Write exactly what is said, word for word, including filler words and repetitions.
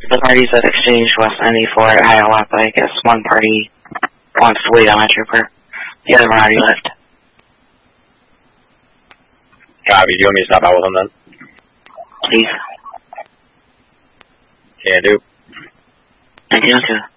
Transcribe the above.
The parties at Exchange West ninety-four at Hiawatha, I guess one party wants to wait on my trooper. The other one already left. Copy. Do you want me to stop out with them then? Please. Can do. I do too.